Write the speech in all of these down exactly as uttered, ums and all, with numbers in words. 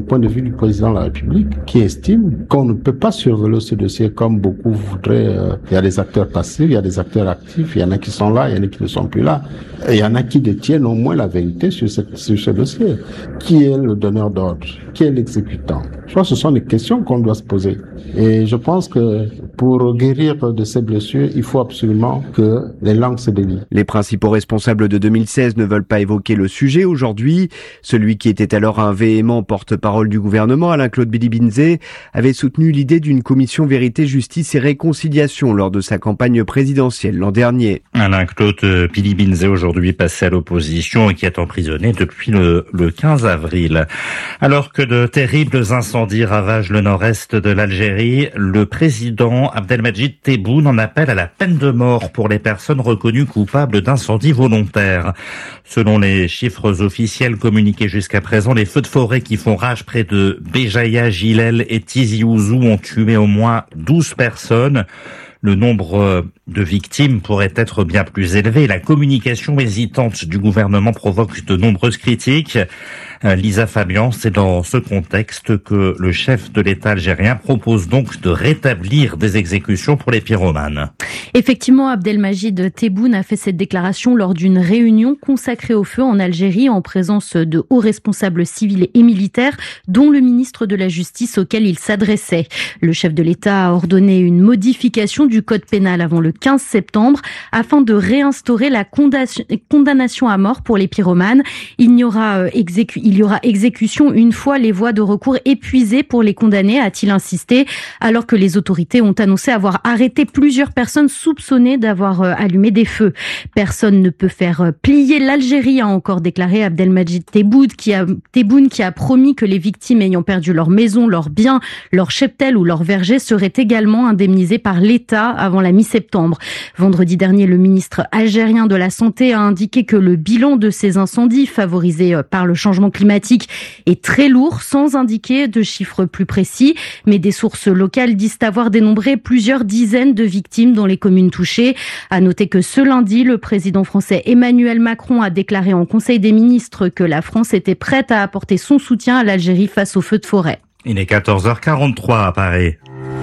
Point de vue du président de la République qui estime qu'on ne peut pas surveiller ce dossier comme beaucoup voudraient. Euh, il y a des acteurs passifs, il y a des acteurs actifs, il y en a qui sont là, il y en a qui ne sont plus là. Et il y en a qui détiennent au moins la vérité sur ce, sur ce dossier. Qui est le donneur d'ordre? Qui est l'exécutant? Je crois que ce sont des questions qu'on doit se poser. Et je pense que pour guérir de ces blessures, il faut absolument que les langues se délient. Les principaux responsables de deux mille seize ne veulent pas évoquer le sujet aujourd'hui. Celui qui était alors un véhément porte-parole du gouvernement, Alain-Claude Bilibinzé, avait soutenu l'idée d'une commission vérité, justice et réconciliation lors de sa campagne présidentielle l'an dernier. Alain-Claude Bilibinzé, aujourd'hui passé à l'opposition et qui est emprisonné depuis le, le quinze avril. Alors que de terribles incendies ravagent le nord-est de l'Algérie, le président Abdelmadjid Tebboune en appelle à la peine de mort pour les personnes reconnues coupables d'incendies volontaires. Selon les chiffres officiels communiqués jusqu'à présent, les feux de forêt qui font rage près de Béjaïa, Gilel et Tizi Ouzou ont tué au moins douze personnes. Le nombre de victimes pourrait être bien plus élevé. La communication hésitante du gouvernement provoque de nombreuses critiques. Lisa Fabian, c'est dans ce contexte que le chef de l'État algérien propose donc de rétablir des exécutions pour les pyromanes. Effectivement, Abdelmadjid Tebboune a fait cette déclaration lors d'une réunion consacrée au feu en Algérie en présence de hauts responsables civils et militaires, dont le ministre de la Justice auquel il s'adressait. Le chef de l'État a ordonné une modification du code pénal avant le quinze septembre afin de réinstaurer la condamnation à mort pour les pyromanes. Il n'y aura exécu- il y aura exécution une fois les voies de recours épuisées pour les condamnés, a-t-il insisté, alors que les autorités ont annoncé avoir arrêté plusieurs personnes soupçonnées d'avoir allumé des feux. Personne ne peut faire plier l'Algérie, a encore déclaré Abdelmadjid Tebboune, qui a, Tebboune, qui a promis que les victimes ayant perdu leur maison, leurs biens, leur cheptel ou leur verger seraient également indemnisées par l'État avant la mi-septembre. Vendredi dernier, le ministre algérien de la Santé a indiqué que le bilan de ces incendies, favorisés par le changement climatique, est très lourd, sans indiquer de chiffres plus précis. Mais des sources locales disent avoir dénombré plusieurs dizaines de victimes dans les communes touchées. À noter que ce lundi, le président français Emmanuel Macron a déclaré en Conseil des ministres que la France était prête à apporter son soutien à l'Algérie face aux feux de forêt. Il est quatorze heures quarante-trois à Paris.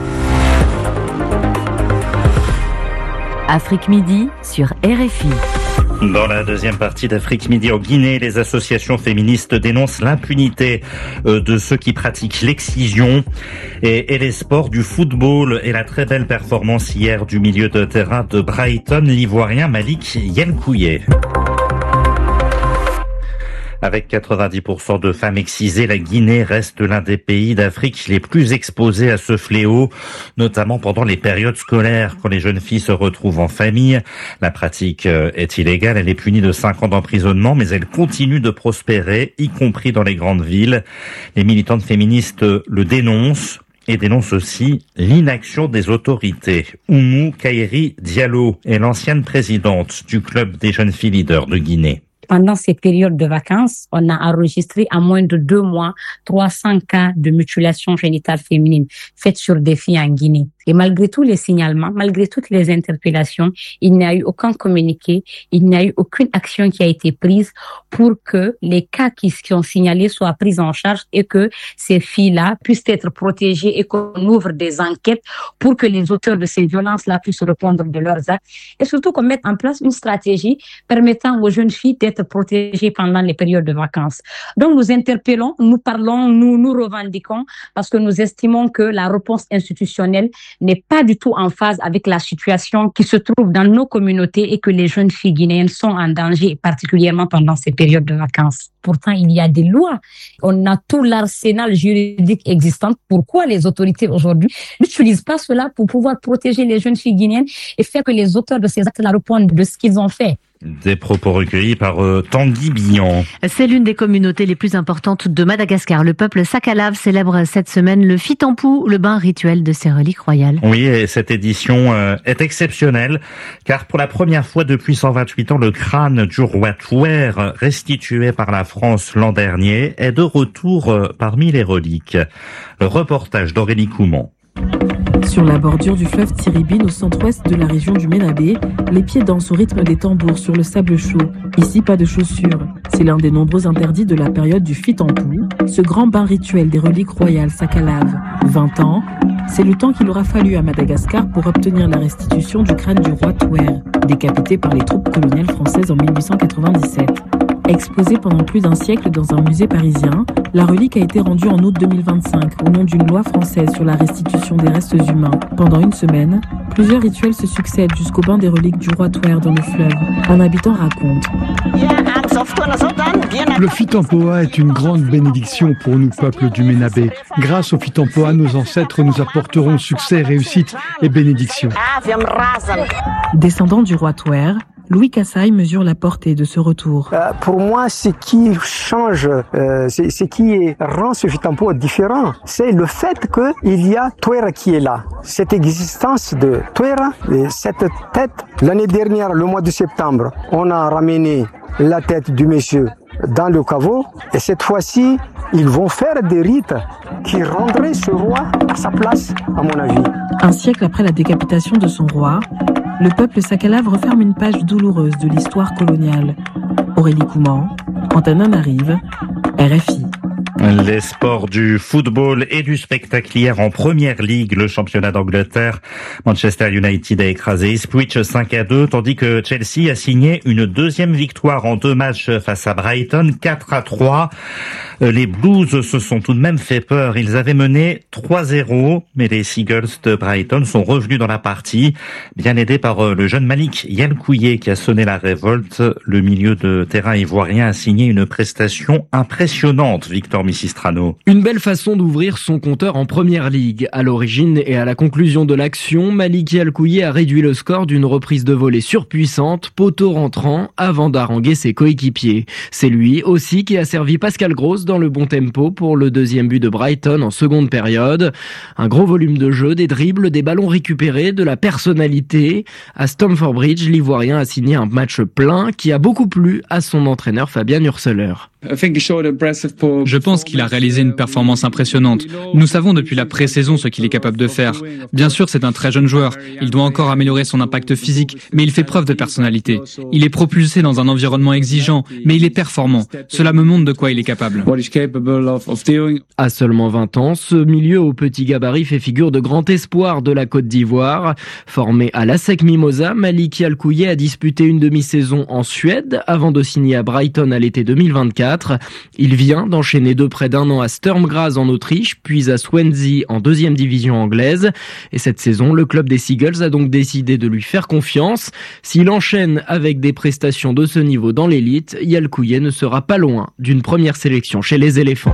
Afrique Midi sur R F I. Dans la deuxième partie d'Afrique Midi en Guinée, les associations féministes dénoncent l'impunité de ceux qui pratiquent l'excision et, et les sports du football et la très belle performance hier du milieu de terrain de Brighton, l'Ivoirien Malik Yankouye. Avec quatre-vingt-dix pour cent de femmes excisées, la Guinée reste l'un des pays d'Afrique les plus exposés à ce fléau, notamment pendant les périodes scolaires, quand les jeunes filles se retrouvent en famille. La pratique est illégale, elle est punie de cinq ans d'emprisonnement, mais elle continue de prospérer, y compris dans les grandes villes. Les militantes féministes le dénoncent et dénoncent aussi l'inaction des autorités. Oumou Kairi Diallo est l'ancienne présidente du club des jeunes filles leaders de Guinée. Pendant ces périodes de vacances, on a enregistré en moins de deux mois trois cents cas de mutilation génitale féminine faites sur des filles en Guinée. Et malgré tous les signalements, malgré toutes les interpellations, il n'y a eu aucun communiqué, il n'y a eu aucune action qui a été prise pour que les cas qui sont signalés soient pris en charge et que ces filles-là puissent être protégées et qu'on ouvre des enquêtes pour que les auteurs de ces violences-là puissent répondre de leurs actes et surtout qu'on mette en place une stratégie permettant aux jeunes filles d'être protégées pendant les périodes de vacances. Donc nous interpellons, nous parlons, nous nous revendiquons parce que nous estimons que la réponse institutionnelle n'est pas du tout en phase avec la situation qui se trouve dans nos communautés et que les jeunes filles guinéennes sont en danger, particulièrement pendant ces périodes de vacances. Pourtant, il y a des lois. On a tout l'arsenal juridique existant. Pourquoi les autorités aujourd'hui n'utilisent pas cela pour pouvoir protéger les jeunes filles guinéennes et faire que les auteurs de ces actes-là répondent de ce qu'ils ont fait? Des propos recueillis par euh, Tanguy Billon. C'est l'une des communautés les plus importantes de Madagascar. Le peuple Sakalav célèbre cette semaine le Fitampu, le bain rituel de ses reliques royales. Oui, et cette édition euh, est exceptionnelle, car pour la première fois depuis cent vingt-huit ans, le crâne du roi Touer, restitué par la France l'an dernier, est de retour euh, parmi les reliques. Le reportage d'Aurélie Coumont. Sur la bordure du fleuve Tiribine au centre-ouest de la région du Ménabé, les pieds dansent au rythme des tambours sur le sable chaud. Ici, pas de chaussures. C'est l'un des nombreux interdits de la période du Fitampou, ce grand bain rituel des reliques royales Sakalave. vingt ans, c'est le temps qu'il aura fallu à Madagascar pour obtenir la restitution du crâne du roi Touer, décapité par les troupes coloniales françaises en mille huit cent quatre-vingt-dix-sept. Exposée pendant plus d'un siècle dans un musée parisien, la relique a été rendue en août deux mille vingt-cinq au nom d'une loi française sur la restitution des restes humains. Pendant une semaine, plusieurs rituels se succèdent jusqu'au bain des reliques du roi Touer dans le fleuve. Un habitant raconte. Le Fitampoa est une grande bénédiction pour nous, peuple du Ménabé. Grâce au Fitampoa, nos ancêtres nous apporteront succès, réussite et bénédiction. Descendant du roi Touer, Louis Kassaï mesure la portée de ce retour. Euh, pour moi, ce qui change, euh, ce, ce qui rend ce Fitampoa différent, c'est le fait qu'il y a Touer qui est là. Cette existence de Touer, cette tête, l'année dernière, le mois de septembre, on a ramené la tête du monsieur dans le caveau, et cette fois-ci, ils vont faire des rites qui rendraient ce roi à sa place, à mon avis. Un siècle après la décapitation de son roi, le peuple Sakalave referme une page douloureuse de l'histoire coloniale. Aurélie Couman, Antananarive, R F I. Les sports du football et du spectacle hier en première ligue, le championnat d'Angleterre. Manchester United a écrasé Ipswich cinq à deux, tandis que Chelsea a signé une deuxième victoire en deux matchs face à Brighton, quatre à trois. Les Blues se sont tout de même fait peur. Ils avaient mené trois zéro, mais les Seagulls de Brighton sont revenus dans la partie, bien aidés par le jeune Malik Yalkouye qui a sonné la révolte. Le milieu de terrain ivoirien a signé une prestation impressionnante, Victor Missistrano. Une belle façon d'ouvrir son compteur en première ligue. À l'origine et à la conclusion de l'action, Malik Yalkouye a réduit le score d'une reprise de volée surpuissante, poteau rentrant, avant d'haranguer ses coéquipiers. C'est lui aussi qui a servi Pascal Gross dans le bon tempo pour le deuxième but de Brighton en seconde période. Un gros volume de jeu, des dribbles, des ballons récupérés, de la personnalité. À Stamford Bridge, l'Ivoirien a signé un match plein qui a beaucoup plu à son entraîneur Fabien Hurseler. Je pense qu'il a réalisé une performance impressionnante. Nous savons depuis la pré-saison ce qu'il est capable de faire. Bien sûr, c'est un très jeune joueur. Il doit encore améliorer son impact physique, mais il fait preuve de personnalité. Il est propulsé dans un environnement exigeant, mais il est performant. Cela me montre de quoi il est capable. À seulement vingt ans, ce milieu au petit gabarit fait figure de grand espoir de la Côte d'Ivoire. Formé à l'A S E C Mimosa, Malik Yalkouye a disputé une demi-saison en Suède avant de signer à Brighton à l'été deux mille vingt-quatre. Il vient d'enchaîner de près d'un an à Sturm Graz en Autriche, puis à Swansea en deuxième division anglaise. Et cette saison, le club des Seagulls a donc décidé de lui faire confiance. S'il enchaîne avec des prestations de ce niveau dans l'élite, Yalkouye ne sera pas loin d'une première sélection chez les éléphants.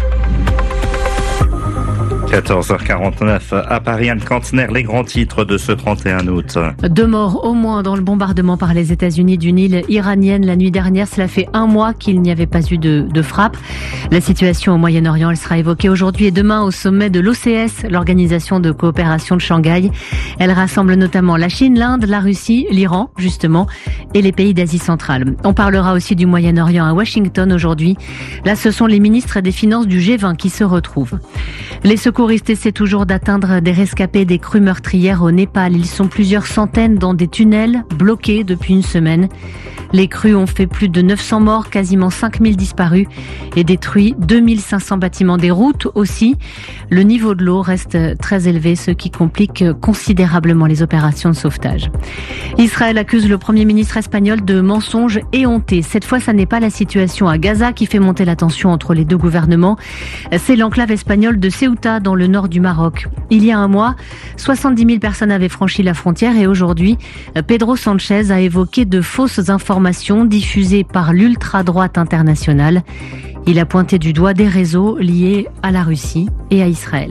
quatorze heures quarante-neuf à Paris, Anne Kantner, les grands titres de ce trente et un août. Deux morts au moins dans le bombardement par les États-Unis d'une île iranienne la nuit dernière. Cela fait un mois qu'il n'y avait pas eu de, de frappe. La situation au Moyen-Orient, elle sera évoquée aujourd'hui et demain au sommet de l'O C S, l'Organisation de coopération de Shanghai. Elle rassemble notamment la Chine, l'Inde, la Russie, l'Iran, justement, et les pays d'Asie centrale. On parlera aussi du Moyen-Orient à Washington aujourd'hui. Là, ce sont les ministres des Finances du G vingt qui se retrouvent. Les secouristes essaient toujours d'atteindre des rescapés des crues meurtrières au Népal. Ils sont plusieurs centaines dans des tunnels bloqués depuis une semaine. Les crues ont fait plus de neuf cents morts, quasiment cinq mille disparus et détruit deux mille cinq cents bâtiments. Des routes aussi. Le niveau de l'eau reste très élevé, ce qui complique considérablement les opérations de sauvetage. Israël accuse le Premier ministre espagnol de mensonges éhontés. Cette fois, ça n'est pas la situation à Gaza qui fait monter la tension entre les deux gouvernements. C'est l'enclave espagnole de Ceuta, dans le nord du Maroc. Il y a un mois, soixante-dix mille personnes avaient franchi la frontière et aujourd'hui, Pedro Sanchez a évoqué de fausses informations diffusées par l'ultra-droite internationale. Il a pointé du doigt des réseaux liés à la Russie et à Israël.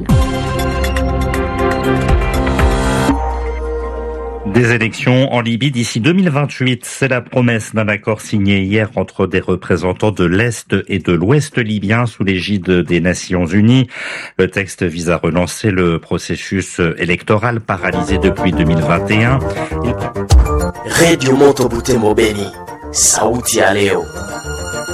Des élections en Libye d'ici deux mille vingt-huit, c'est la promesse d'un accord signé hier entre des représentants de l'Est et de l'Ouest libyen sous l'égide des Nations Unies. Le texte vise à relancer le processus électoral paralysé depuis deux mille vingt et un. Radio Moto Butembo Beni, Sauti ya Leo.